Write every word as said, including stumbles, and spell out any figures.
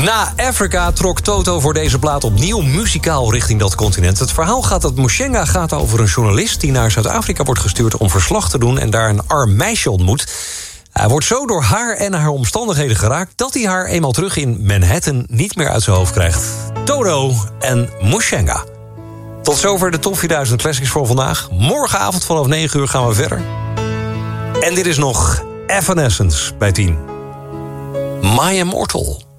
Na Afrika trok Toto voor deze plaat opnieuw muzikaal richting dat continent. Het verhaal gaat dat Mushenga gaat over een journalist die naar Zuid-Afrika wordt gestuurd om verslag te doen en daar een arm meisje ontmoet. Hij wordt zo door haar en haar omstandigheden geraakt dat hij haar eenmaal terug in Manhattan niet meer uit zijn hoofd krijgt. Toto en Mushenga. Tot zover de Top vierduizend Classics voor vandaag. Morgenavond vanaf negen uur gaan we verder. En dit is nog Evanescence bij tien. My Immortal.